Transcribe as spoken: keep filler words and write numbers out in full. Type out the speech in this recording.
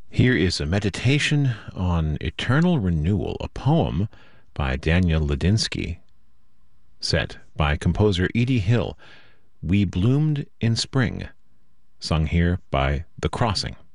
Here is a meditation on eternal renewal, a poem by Daniel Ladinsky, set by composer Edie Hill. We Bloomed in Spring, sung here by The Crossing.